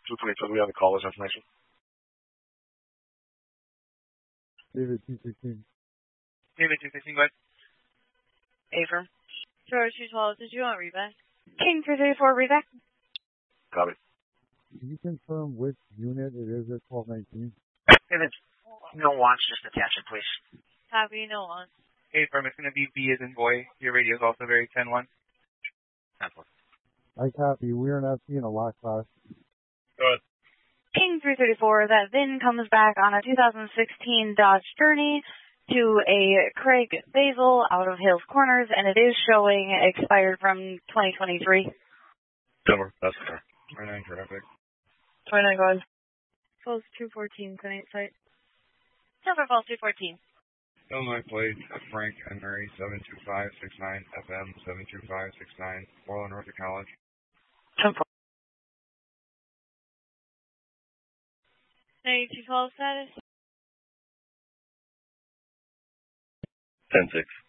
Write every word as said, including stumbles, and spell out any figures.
two twenty-two, we have the caller's information. David two sixteen. David two sixteen, go ahead. Affirm. George two twelve, did you want reback? King three thirty-four, reback. Copy. Can you confirm which unit it is at twelve nineteen? If it's no launch, just attach it, please. Copy, no launch. Affirm, it's going to be B as in boy. Your radio is also very ten one. ten one. I copy. We're not seeing a lock class. Go ahead. King three thirty-four, that V I N comes back on a two thousand sixteen Dodge Journey to a Craig Basil out of Hales Corners, and it is showing expired from twenty twenty-three. Denver, that's fair. twenty-nine traffic. twenty-nine going. Falls two fourteen, Clinic site. Denver Falls two fourteen. Illinois plate, Frank and Mary, seven two five six nine, F M, seven two five six nine, Orland, North of College. ninety-two twelve status? ten six.